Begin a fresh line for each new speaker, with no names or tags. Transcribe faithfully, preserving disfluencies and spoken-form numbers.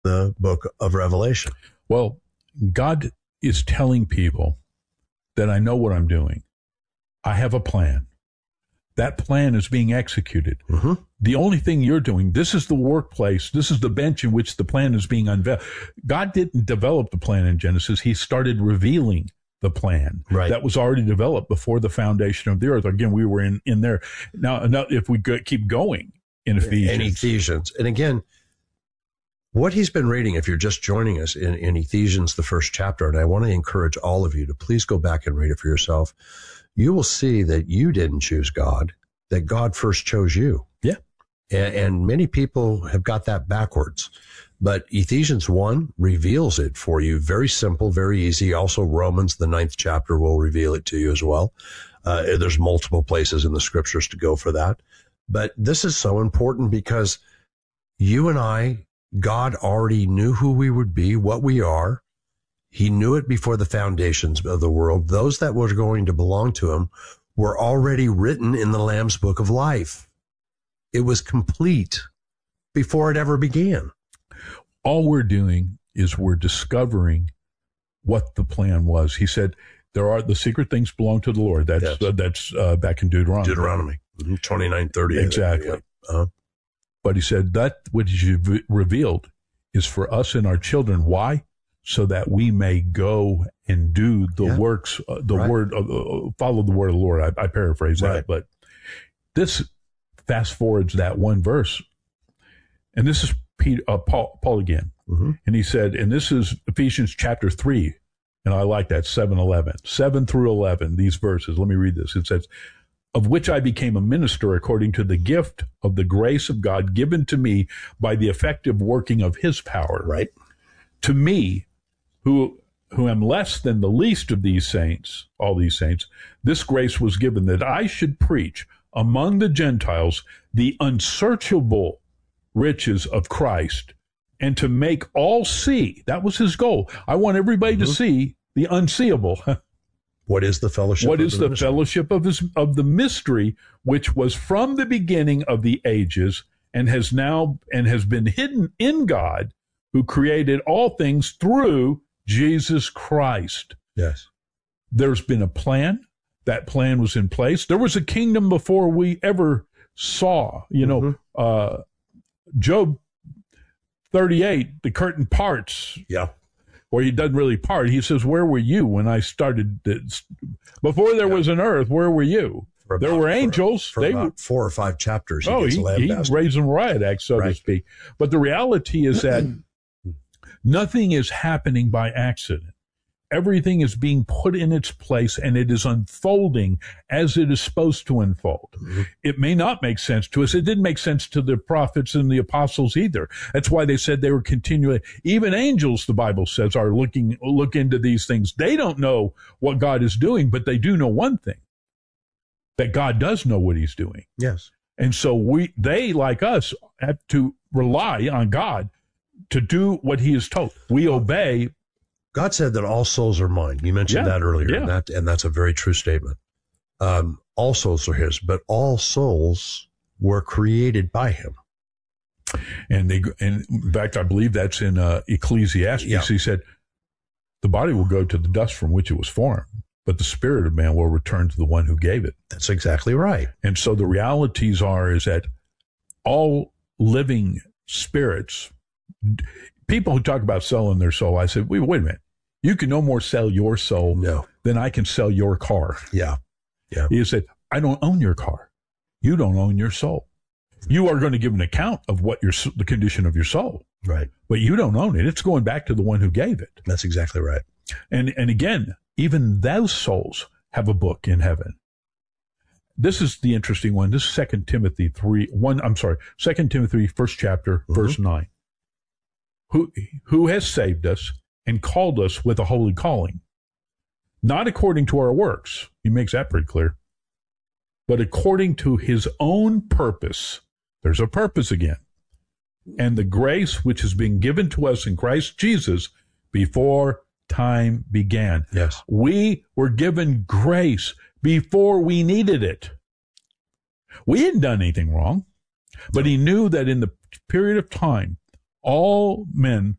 the book of Revelation.
Well, God is telling people that I know what I'm doing. I have a plan. That plan is being executed.
Mm-hmm.
The only thing you're doing, this is the workplace, this is the bench in which the plan is being unveiled. God didn't develop the plan in Genesis. He started revealing the plan
right.
that was already developed before the foundation of the earth. Again, we were in, in there. Now, now, if we go, keep going in Ephesians.
In Ephesians. And again, what he's been reading, if you're just joining us in, in Ephesians, the first chapter, and I want to encourage all of you to please go back and read it for yourself, you will see that you didn't choose God, that God first chose you.
Yeah.
And, and many people have got that backwards. But Ephesians one reveals it for you. Very simple, very easy. Also, Romans, the ninth chapter, will reveal it to you as well. Uh, there's multiple places in the scriptures to go for that. But this is so important because you and I, God already knew who we would be, what we are. He knew it before the foundations of the world. Those that were going to belong to him were already written in the Lamb's Book of Life. It was complete before it ever began.
All we're doing is we're discovering what the plan was. He said, there are the secret things belong to the Lord. That's, yes. uh, that's uh, back in Deuteronomy.
Deuteronomy twenty-nine thirty.
Exactly.
Yeah. Uh-huh.
But he said that which is revealed is for us and our children. Why? So that we may go and do the yeah. works, uh, the right. word, uh, follow the word of the Lord. I, I paraphrase
right.
that, but this fast forwards that one verse. And this is Peter, uh, Paul, Paul again.
Mm-hmm.
And he said, and this is Ephesians chapter three. And I like that, seven eleven, seven through eleven, these verses. Let me read this. It says, of which I became a minister according to the gift of the grace of God given to me by the effective working of his power.
Right.
To me, who who am less than the least of these saints, all these saints, this grace was given that I should preach among the Gentiles the unsearchable riches of Christ, and to make all see. That was his goal. I want everybody mm-hmm. to see the unseeable.
What is the fellowship?
What
of
is
the,
the fellowship of his of the mystery, which was from the beginning of the ages, and has now and has been hidden in God, who created all things through Jesus Christ.
Yes.
There's been a plan. That plan was in place. There was a kingdom before we ever saw, you know, mm-hmm. uh, Job thirty-eight, the curtain parts.
Yeah.
Or he doesn't really part. He says, where were you when I started this? Before there yeah. was an earth, where were you? About, there were angels.
For, for
they
about four or five chapters.
He oh, he, he raised them riot act, so right. to speak. But the reality is that nothing is happening by accident. Everything is being put in its place, and it is unfolding as it is supposed to unfold. Mm-hmm. It may not make sense to us. It didn't make sense to the prophets and the apostles either. That's why they said they were continually, even angels, the Bible says, are looking, look into these things. They don't know what God is doing, but they do know one thing, that God does know what he's doing.
Yes.
And so we, they, like us, have to rely on God to do what he is told. We obey.
God said that all souls are mine. You mentioned
yeah,
that earlier,
yeah.
and that and that's a very true statement. Um, all souls are his, but all souls were created by him.
And they, and in fact, I believe that's in uh, Ecclesiastes.
Yeah.
He said, the body will go to the dust from which it was formed, but the spirit of man will return to the one who gave it.
That's exactly right.
And so the realities are is that all living spirits, people who talk about selling their soul, I said, wait, wait a minute. You can no more sell your soul
no.
than I can sell your car.
Yeah. Yeah.
He said, I don't own your car. You don't own your soul. You are going to give an account of what your the condition of your soul.
Right.
But you don't own it. It's going back to the one who gave it.
That's exactly right.
And and again, even those souls have a book in heaven. This is the interesting one. This is Second Timothy three, one, I'm sorry, Second Timothy, first chapter, mm-hmm. verse nine. Who who has saved us and called us with a holy calling, not according to our works. He makes that pretty clear. But according to his own purpose. There's a purpose again. And the grace which has been given to us in Christ Jesus before time began.
Yes.
We were given grace before we needed it. We hadn't done anything wrong, but he knew that in the period of time, all men